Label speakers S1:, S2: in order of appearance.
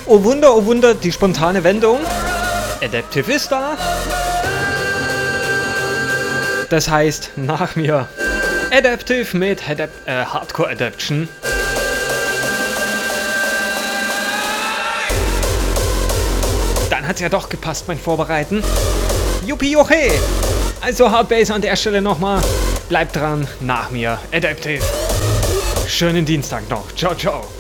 S1: Oh Wunder, die spontane Wendung. Adaptive ist da. Das heißt, nach mir Adaptive mit Hardcore Adaption. Dann hat's ja doch gepasst, mein Vorbereiten. Juppie Joche! Also Hardbase an der Stelle nochmal. Bleibt dran, nach mir Adaptive. Schönen Dienstag noch. Ciao, ciao.